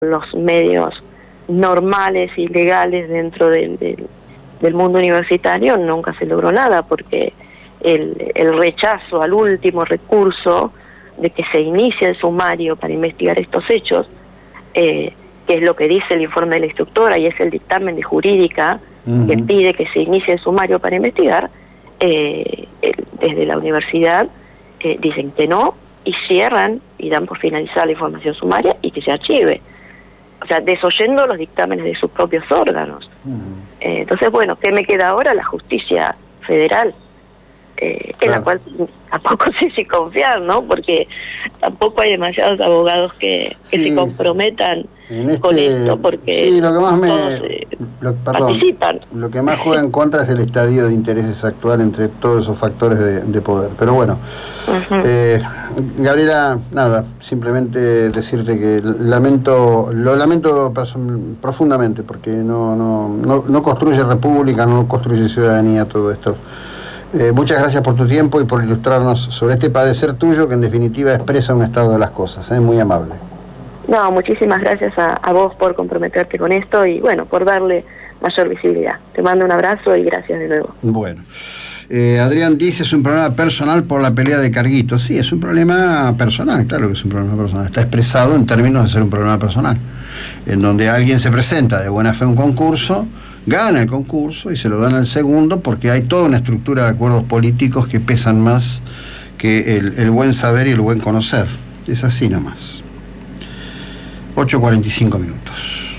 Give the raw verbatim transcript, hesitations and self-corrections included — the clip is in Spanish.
los medios normales y legales dentro del, del, del mundo universitario nunca se logró nada, porque el, el rechazo al último recurso de que se inicie el sumario para investigar estos hechos, eh, que es lo que dice el informe de la instructora y es el dictamen de jurídica uh-huh. que pide que se inicie el sumario para investigar, eh, el, desde la universidad eh, dicen que no y cierran y dan por finalizada la información sumaria y que se archive. O sea, desoyendo los dictámenes de sus propios órganos. Uh-huh. eh, entonces, bueno, ¿qué me queda ahora? La justicia federal, eh, claro. en la cual tampoco sé si confiar, ¿no? Porque tampoco hay demasiados abogados que, que sí. se comprometan este, con esto, porque sí, lo que más me, todos eh, lo, perdón, participan. Lo que más juega en contra es el estadio de intereses actual entre todos esos factores de, de poder. Pero bueno, uh-huh. eh, Gabriela, nada, simplemente decirte que lamento, lo lamento person- profundamente, porque no, no, no, no construye república, no construye ciudadanía todo esto. Eh, muchas gracias por tu tiempo y por ilustrarnos sobre este padecer tuyo que en definitiva expresa un estado de las cosas. ¿eh? Muy amable. No, muchísimas gracias a, a vos por comprometerte con esto y bueno, por darle mayor visibilidad. Te mando un abrazo y gracias de nuevo. Bueno. Eh, Adrián dice, es un problema personal por la pelea de Carguitos. Sí, es un problema personal, claro que es un problema personal. Está expresado en términos de ser un problema personal, en donde alguien se presenta de buena fe a un concurso, gana el concurso y se lo dan al segundo porque hay toda una estructura de acuerdos políticos que pesan más que el, el buen saber y el buen conocer. Es así nomás. ocho cuarenta y cinco minutos.